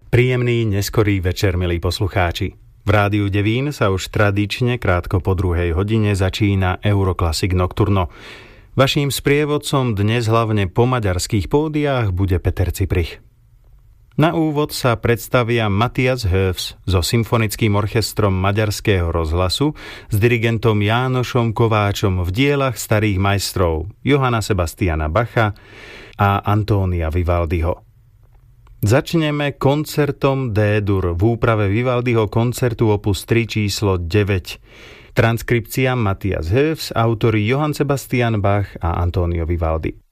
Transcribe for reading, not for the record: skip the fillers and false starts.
Príjemný neskorý večer, milí poslucháči. V Rádiu Devín sa už tradične krátko po 2:00 hodine začína Euroclassic Nocturno. Vaším sprievodcom dnes hlavne po maďarských pódiách bude Peter Ciprich. Na úvod sa predstavia Matthias Höfs so symfonickým orchestrom Maďarského rozhlasu s dirigentom Jánošom Kováčom v dielach starých majstrov Johanna Sebastiana Bacha a Antónia Vivaldiho. Začneme koncertom D-dur v úprave Vivaldiho koncertu opus 3 číslo 9. Transkripcia Matthias Höfs, autori Johann Sebastian Bach a Antonio Vivaldi.